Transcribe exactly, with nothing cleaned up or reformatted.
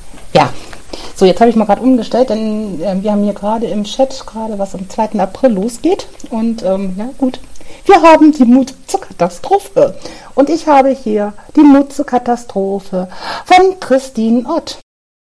Ja, so jetzt habe ich mal gerade umgestellt, denn äh, wir haben hier gerade im Chat gerade was am zweiten April losgeht und ähm, ja gut, wir haben die Mut zur Katastrophe und ich habe hier die Mut zur Katastrophe von Christine Ott.